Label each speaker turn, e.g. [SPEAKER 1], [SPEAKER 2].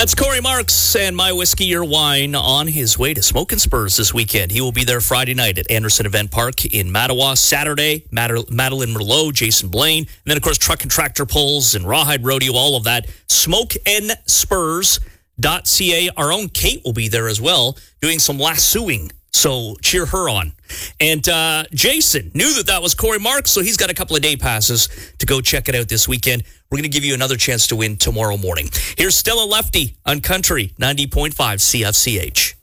[SPEAKER 1] That's Corey Marks and My Whiskey, Your Wine on his way to Smokin' Spurs this weekend. He will be there Friday night at Anderson Event Park in Mattawa. Saturday, Madeline Merlot, Jason Blaine. And then, of course, truck and tractor pulls and rawhide rodeo, all of that. SmokeandSpurs.ca. Our own Kate will be there as well, doing some lassoing. So cheer her on. And Jason knew that was Corey Marks, so he's got a couple of day passes to go check it out this weekend. We're going to give you another chance to win tomorrow morning. Here's Stella Lefty on Country 90.5 CFCH.